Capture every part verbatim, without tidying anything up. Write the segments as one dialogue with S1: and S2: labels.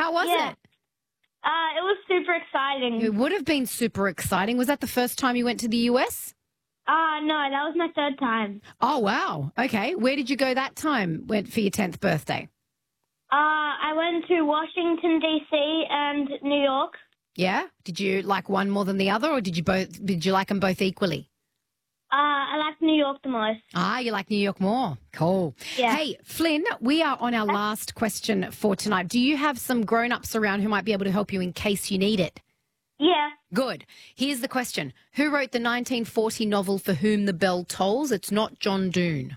S1: How was
S2: Yeah.
S1: it?
S2: Uh, it was super exciting.
S1: It would have been super exciting. Was that the first time you went to the U S?
S2: Uh, no, that was my third time.
S1: Oh, wow. Okay. Where did you go that time went for your tenth birthday?
S2: Uh, I went to Washington, D C and New York.
S1: Yeah? Did you like one more than the other, or did you both? Did you like them both equally?
S2: Uh, I liked New York the most.
S1: Ah, you like New York more. Cool.
S2: Yeah.
S1: Hey, Flynn, we are on our last question for tonight. Do you have some grown-ups around who might be able to help you in case you need it?
S2: Yeah.
S1: Good. Here's the question. Who wrote the nineteen forty novel For Whom the Bell Tolls? It's not John Doone.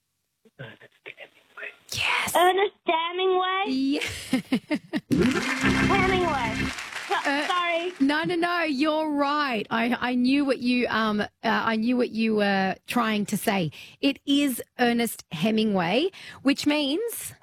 S1: Yes.
S2: Ernest Hemingway.
S1: Yeah.
S2: Hemingway. So-
S1: Uh,
S2: Sorry.
S1: No, no, no. You're right. I, I knew what you um uh, I knew what you were trying to say. It is Ernest Hemingway, which means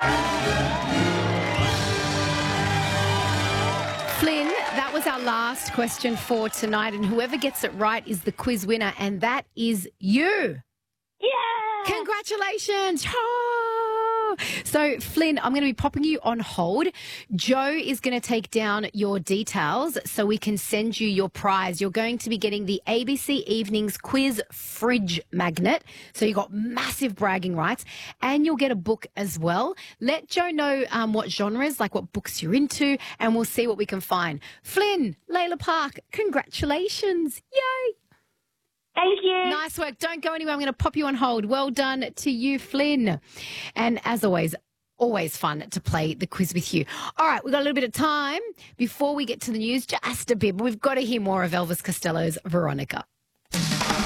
S1: Flynn, that was our last question for tonight, and whoever gets it right is the quiz winner, and that is you.
S2: Yeah.
S1: Congratulations. Oh. So, Flynn, I'm going to be popping you on hold. Joe is going to take down your details so we can send you your prize. You're going to be getting the A B C Evenings Quiz Fridge Magnet. So you've got massive bragging rights, and you'll get a book as well. Let Joe know um, what genres, like what books you're into, and we'll see what we can find. Flynn, Layla Park, congratulations. Yay.
S2: Thank you.
S1: Nice work. Don't go anywhere. I'm going to pop you on hold. Well done to you, Flynn. And as always, always fun to play the quiz with you. All right, we've got a little bit of time before we get to the news, just a bit, but we've got to hear more of Elvis Costello's Veronica.